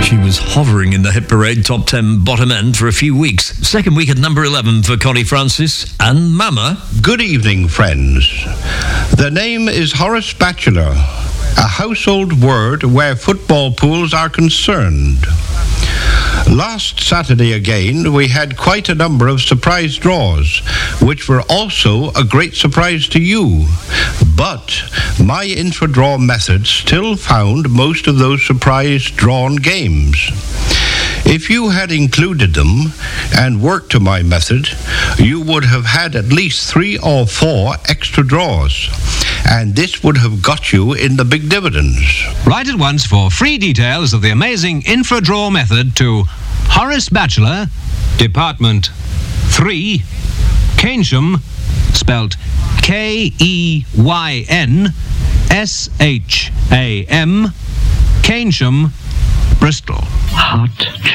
She was hovering in the Hit Parade top 10 bottom end for a few weeks. Second week at number 11 for Connie Francis and Mama. Good evening, friends. The name is Horace Batchelor, a household word where football pools are concerned. Last Saturday again, we had quite a number of surprise draws, which were also a great surprise to you. But my intra-draw method still found most of those surprise drawn games. If you had included them and worked to my method, you would have had at least 3 or 4 extra draws, and this would have got you in the big dividends. Write at once for free details of the amazing infra-draw method to Horace Batchelor, Department 3, Keynsham, spelt Keynsham, Keynsham, Bristol. Hot